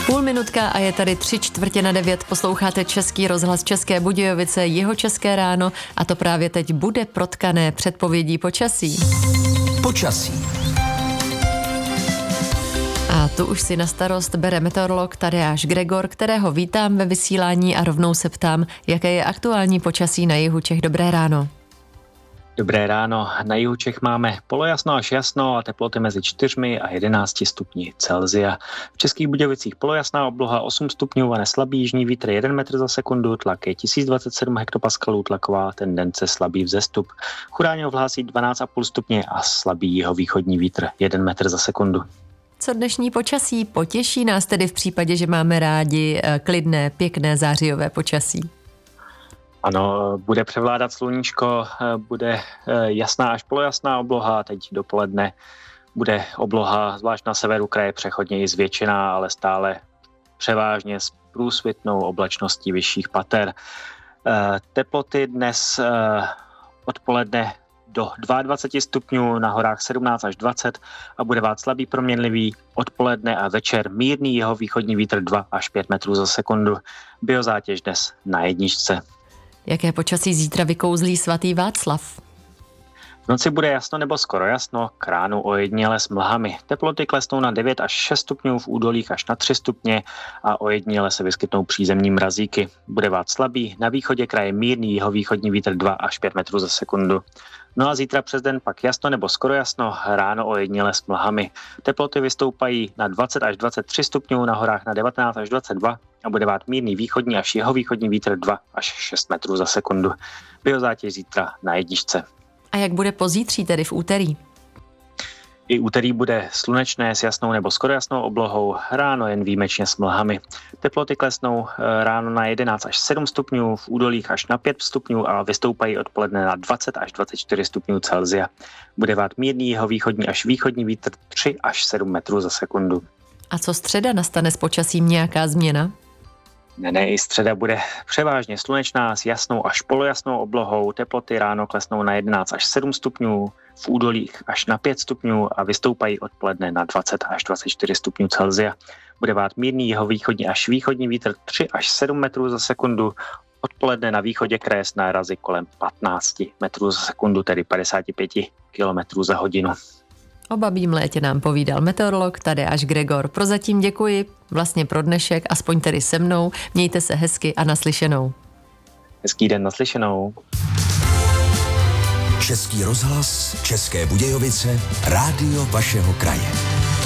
Půl minutka a je tady 8:45. Posloucháte Český rozhlas České Budějovice, Jihočeské ráno, a to právě teď bude protkané předpovědí počasí. Počasí. A tu už si na starost bere meteorolog Tadeáš Gregor, kterého vítám ve vysílání a rovnou se ptám, jaké je aktuální počasí na jihu Čech. Dobré ráno. Dobré ráno. Na jihu Čech máme polojasno až jasno a teploty mezi 4 a 11 stupni Celsia. V Českých Budějovicích polojasná obloha 8 stupňů a neslabý jižní vítr 1 metr za sekundu, tlak je 1027 hektopaskalů, tlaková tendence slabý vzestup. Chudáňov hlásí 12,5 stupně a slabý jihovýchodní vítr 1 metr za sekundu. Co dnešní počasí? Potěší nás tedy v případě, že máme rádi klidné, pěkné zářijové počasí? Ano, bude převládat sluníčko, bude jasná až polojasná obloha, teď dopoledne bude obloha, zvlášť na severu kraje, přechodně i zvětšená, ale stále převážně s průsvitnou oblačností vyšších pater. Teploty dnes odpoledne do 22 stupňů, na horách 17 až 20 a bude vát slabý proměnlivý odpoledne a večer mírný jihovýchodní vítr 2 až 5 metrů za sekundu. Biozátěž dnes na 1. Jaké počasí zítra vykouzlí svatý Václav? V noci bude jasno nebo skoro jasno, k ránu ojediněle s mlhami. Teploty klesnou na 9 až 6 stupňů, v údolích až na 3 stupně a ojediněle se vyskytnou přízemní mrazíky. Bude vát slabý, na východě kraje mírný jihovýchodní vítr 2 až 5 metrů za sekundu. No a zítra přes den pak jasno nebo skoro jasno, ráno ojediněle s mlhami. Teploty vystoupají na 20 až 23 stupňů, na horách na 19 až 22 a bude vát mírný východní až jihovýchodní vítr 2 až 6 metrů za sekundu. Biozátěž zítra na 1. A jak bude pozítří, tedy v úterý? I úterý bude slunečné s jasnou nebo skoro jasnou oblohou, ráno jen výjimečně s mlhami. Teploty klesnou ráno na 11 až 7 stupňů, v údolích až na 5 stupňů a vystoupají odpoledne na 20 až 24 stupňů Celsia. Bude vát mírný jihovýchodní až východní vítr 3 až 7 metrů za sekundu. A co středa, nastane s počasím nějaká změna? Ne, i středa bude převážně slunečná s jasnou až polojasnou oblohou. Teploty ráno klesnou na 11 až 7 stupňů, v údolích až na 5 stupňů a vystoupají odpoledne na 20 až 24 stupňů Celsia. Bude vát mírný jihovýchodní až východní vítr 3 až 7 metrů za sekundu. Odpoledne na východě kraje s nárazy kolem 15 metrů za sekundu, tedy 55 km za hodinu. O babím létě nám povídal meteorolog Tadeáš Gregor. Prozatím děkuji, vlastně pro dnešek, aspoň tedy se mnou. Mějte se hezky a naslyšenou. Hezký den, naslyšenou. Český rozhlas, České Budějovice, rádio vašeho kraje.